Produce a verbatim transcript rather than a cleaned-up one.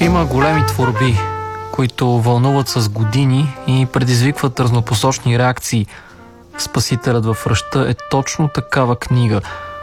Има големи творби, които вълнуват с години и предизвикват разнопосочни реакции. Спасителят в ръща е точно такава книга.